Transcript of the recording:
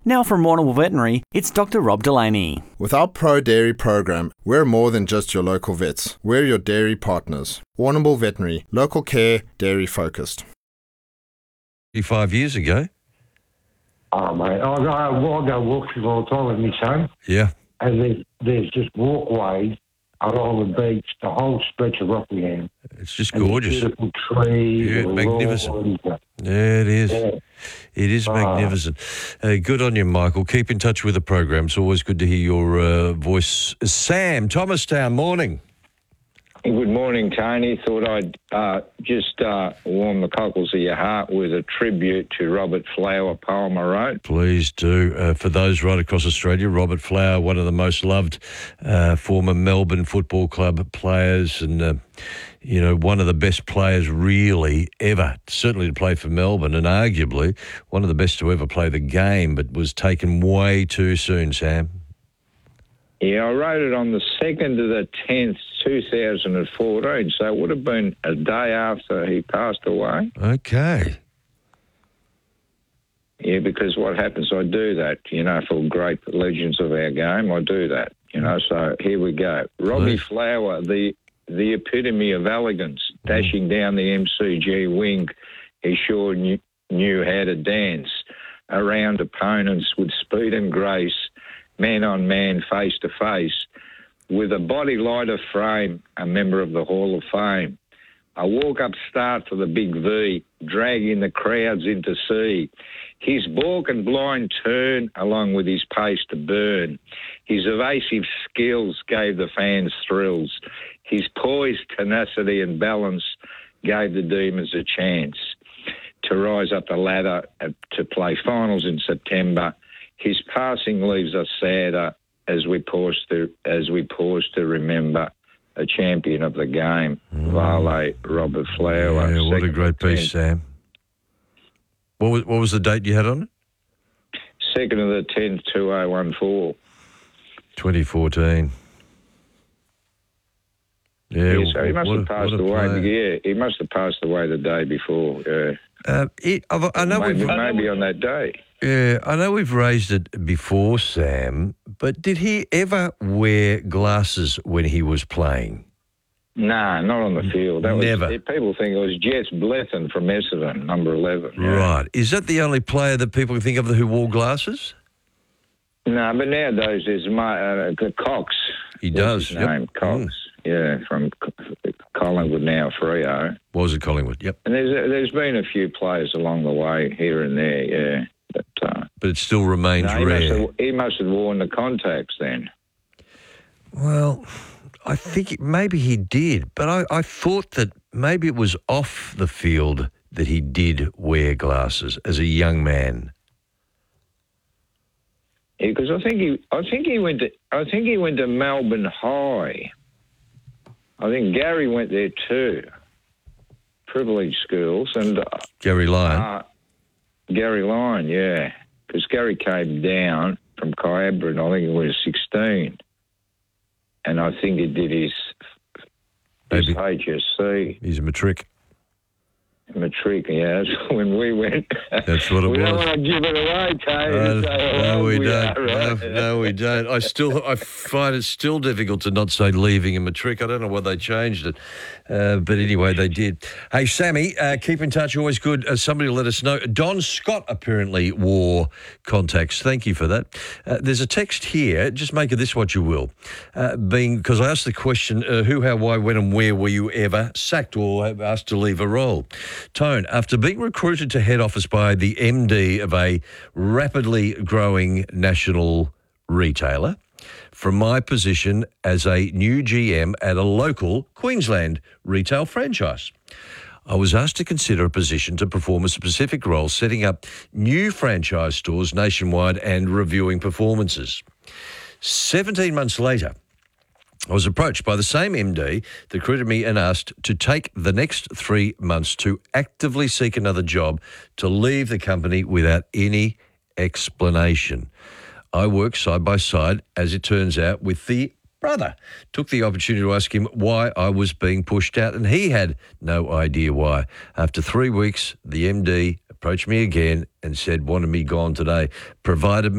Now from Warrnambool Veterinary, it's Dr. Rob Delaney. With our Pro Dairy program, we're more than just your local vets. We're your dairy partners. Warrnambool Veterinary, local care, dairy focused. 5 years ago. Oh, mate, I go walking all the time with my son. Yeah. And there's just walkways along the beach, the whole stretch of Rockingham. It's just gorgeous. Beautiful trees. Yeah, magnificent. Lawns. Yeah, it is. Yeah. It is magnificent. Good on you, Michael. Keep in touch with the program. It's always good to hear your voice. Sam, Thomastown, morning. Good morning, Tony. Thought I'd just warm the cockles of your heart with a tribute to Robert Flower poem I wrote. Please do. For those right across Australia, Robert Flower, one of the most loved former Melbourne Football Club players and, one of the best players really ever, certainly to play for Melbourne and arguably one of the best to ever play the game, but was taken way too soon, Sam. Yeah, I wrote it on the 2nd of the 10th, 2014, so it would have been a day after he passed away. Okay. Yeah, because what happens, I do that, for great legends of our game, I do that, so here we go. Robbie Flower, the epitome of elegance, dashing down the MCG wing, he sure knew how to dance around opponents with speed and grace, man on man, face to face, with a body light of frame, a member of the Hall of Fame. A walk-up start for the big V, dragging the crowds into C. His balk and blind turn, along with his pace to burn. His evasive skills gave the fans thrills. His poise, tenacity and balance gave the Demons a chance to rise up the ladder to play finals in September. His passing leaves us sadder as we pause to remember a champion of the game, Vale Robert Flower. Yeah, what a great piece, Sam. What was the date you had on it? 2nd of the 10th, 2014. 2014. Yeah, so he must have passed away. Yeah, he must have passed away the day before. I know maybe on that day. Yeah, I know we've raised it before, Sam, but did he ever wear glasses when he was playing? Nah, not on the field. Never. People think it was Jets Blethen from Essendon, number 11. Yeah. Right. Is that the only player that people can think of who wore glasses? No, but nowadays there's Cox. He does. His name, Cox. Yeah, from Collingwood now, Freo. Was it Collingwood? Yep. And there's been a few players along the way here and there, yeah. But it still remains rare. He must have worn the contacts then. Well, I think maybe he did, but I thought that maybe it was off the field that he did wear glasses as a young man. Yeah, because I think he went to Melbourne High. I think Gary went there too. Privileged schools and Gary Lyon. Gary Lyon, yeah, because Gary came down from Kyabra, and I think he was 16, and I think he did his HSC. He's a matric. Matric, yeah. That's when we went. That's what it was. We don't want to give it away, Tony. No, we don't. Right? No, we don't. I find it still difficult to not say leaving a matric. I don't know why they changed it. But anyway, they did. Hey, Sammy, keep in touch. Always good. Somebody let us know. Don Scott apparently wore contacts. Thank you for that. There's a text here. Just make of this what you will. Because I asked the question, who, how, why, when and where were you ever sacked or asked to leave a role? Tone, after being recruited to head office by the MD of a rapidly growing national retailer, from my position as a new GM at a local Queensland retail franchise, I was asked to consider a position to perform a specific role setting up new franchise stores nationwide and reviewing performances. 17 months later, I was approached by the same MD that recruited me and asked to take the next 3 months to actively seek another job to leave the company without any explanation. I work side by side, as it turns out, with the brother. Took the opportunity to ask him why I was being pushed out, and he had no idea why. After 3 weeks, the MD approached me again and said wanted me gone today, provided me